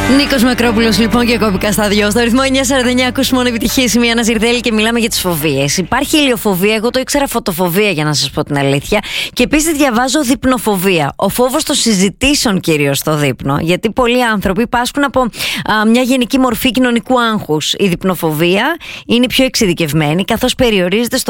Νίκος Μακρόπουλος λοιπόν και κώπηκα στα δυο. Στο ρυθμό 949 ακούς μόνο επιτυχίες. Είμαι η Άννα Ζιρδέλη και μιλάμε για τις φοβίες. Υπάρχει ηλιοφοβία, εγώ το ήξερα φωτοφοβία για να σας πω την αλήθεια. Και επίσης διαβάζω διπνοφοβία. Ο φόβος των συζητήσεων κυρίως στο δείπνο. Γιατί πολλοί άνθρωποι πάσχουν από μια γενική μορφή κοινωνικού άγχους. Η διπνοφοβία είναι πιο εξειδικευμένη, καθώς περιορίζεται στο